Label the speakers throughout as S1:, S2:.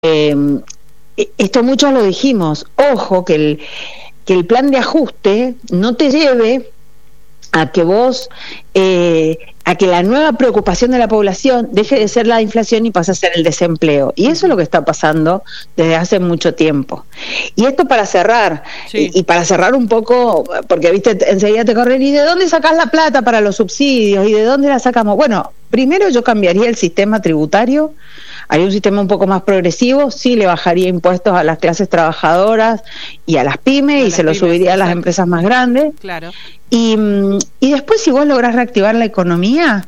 S1: esto muchos lo dijimos, ojo que el plan de ajuste no te lleve a que vos, a que la nueva preocupación de la población deje de ser la inflación y pase a ser el desempleo. Y eso es lo que está pasando desde hace mucho tiempo. Y esto para cerrar,
S2: sí.
S1: y para cerrar un poco, porque viste, enseguida te corren, ¿y de dónde sacás la plata para los subsidios? ¿Y de dónde la sacamos? Bueno, primero yo cambiaría el sistema tributario, haría un sistema un poco más progresivo, sí le bajaría impuestos a las clases trabajadoras y a las pymes, y se lo subiría a las empresas más grandes.
S2: Claro.
S1: Y después, si vos lográs reactivar la economía,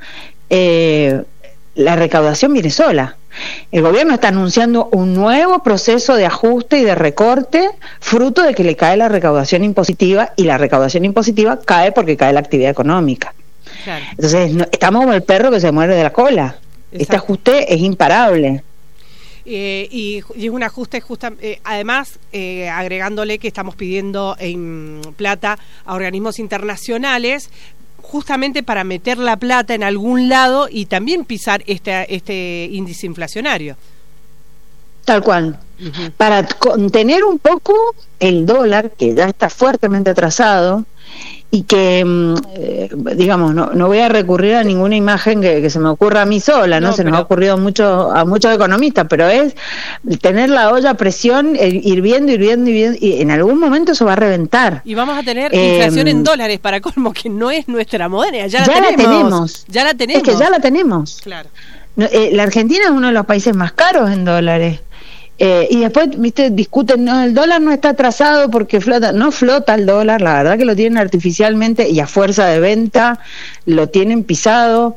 S1: la recaudación viene sola. El gobierno está anunciando un nuevo proceso de ajuste y de recorte, fruto de que le cae la recaudación impositiva, y la recaudación impositiva cae porque cae la actividad económica.
S2: Claro.
S1: Entonces, estamos como el perro que se muere de la cola. Exacto. Este ajuste es imparable.
S2: Y es un ajuste además agregándole que estamos pidiendo en plata a organismos internacionales justamente para meter la plata en algún lado y también pisar este índice inflacionario.
S1: Tal cual. Uh-huh. Para contener un poco el dólar, que ya está fuertemente atrasado, y que, digamos, no voy a recurrir a ninguna imagen que se me ocurra a mí sola, ¿no? Se nos ha ocurrido a muchos economistas, pero es tener la olla a presión, hirviendo, y en algún momento eso va a reventar.
S2: Y vamos a tener inflación en dólares, para colmo, que no es nuestra moneda, ya la tenemos.
S1: Ya la tenemos. Es que ya la tenemos.
S2: Claro.
S1: La Argentina es uno de los países más caros en dólares. Y después, viste, discuten, no, el dólar no está atrasado porque no flota el dólar, la verdad que lo tienen artificialmente y a fuerza de venta lo tienen pisado,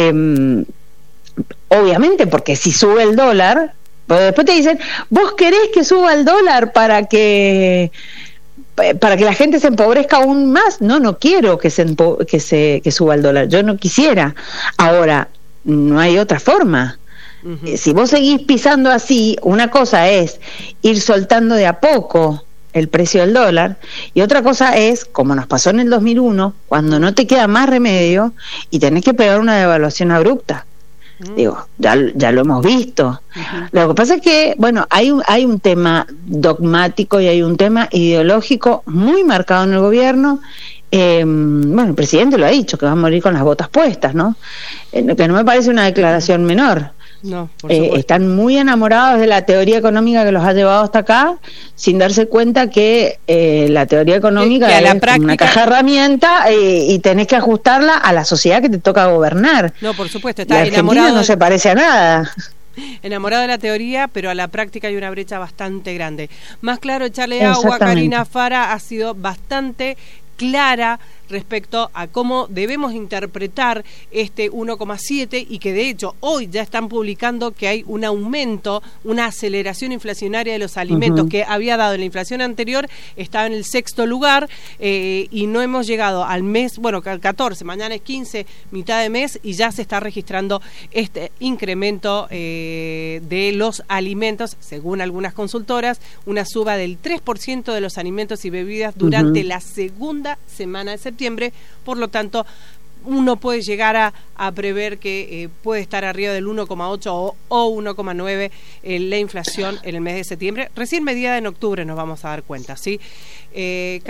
S1: obviamente, porque si sube el dólar, pues después te dicen, vos querés que suba el dólar para que la gente se empobrezca aún más. No quiero que suba el dólar, yo no quisiera. Ahora, no hay otra forma. Uh-huh. Si vos seguís pisando así, una cosa es ir soltando de a poco el precio del dólar, y otra cosa es, como nos pasó en el 2001, cuando no te queda más remedio y tenés que pegar una devaluación abrupta. Uh-huh. Digo, ya lo hemos visto. Uh-huh. Lo que pasa es que, bueno, hay un tema dogmático y hay un tema ideológico muy marcado en el gobierno. Bueno, el presidente lo ha dicho, que va a morir con las botas puestas, ¿no? Que no me parece una declaración menor.
S2: No, por supuesto.
S1: Están muy enamorados de la teoría económica que los ha llevado hasta acá, sin darse cuenta que la teoría económica es una caja de herramientas y tenés que ajustarla a la sociedad que te toca gobernar.
S2: No, por supuesto,
S1: está enamorado. No se parece a nada.
S2: Enamorado de la teoría, pero a la práctica hay una brecha bastante grande. Más claro, echarle agua a Karina Fara ha sido bastante clara respecto a cómo debemos interpretar este 1,7 y que de hecho hoy ya están publicando que hay un aumento, una aceleración inflacionaria de los alimentos. Uh-huh. Que había dado en la inflación anterior, estaba en el 6º lugar y no hemos llegado al mes, bueno, al 14, mañana es 15, mitad de mes, y ya se está registrando este incremento de los alimentos, según algunas consultoras, una suba del 3% de los alimentos y bebidas durante la segunda semana de septiembre. Por lo tanto, uno puede llegar a prever que puede estar arriba del 1,8 o 1,9 la inflación en el mes de septiembre. Recién medida en octubre nos vamos a dar cuenta, ¿sí?
S1: Y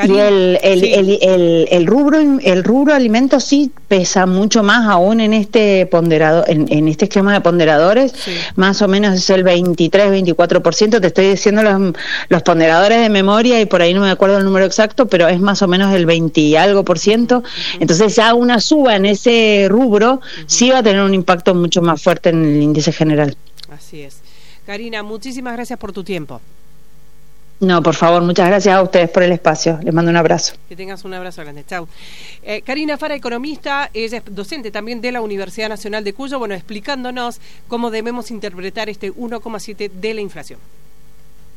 S1: el rubro alimentos sí pesa mucho más aún en este ponderador, en este esquema de ponderadores. Sí. Más o menos es el 23-24%. Te estoy diciendo los ponderadores de memoria y por ahí no me acuerdo el número exacto, pero es más o menos el 20 y algo por ciento. Uh-huh. Entonces ya una suba en ese rubro, uh-huh, sí va a tener un impacto mucho más fuerte en el índice general.
S2: Así es. Karina, muchísimas gracias por tu tiempo.
S1: No, por favor, muchas gracias a ustedes por el espacio. Les mando un abrazo.
S2: Que tengas un abrazo grande. Chau. Karina Fara, economista, ella es docente también de la Universidad Nacional de Cuyo, bueno, explicándonos cómo debemos interpretar este 1,7 de la inflación.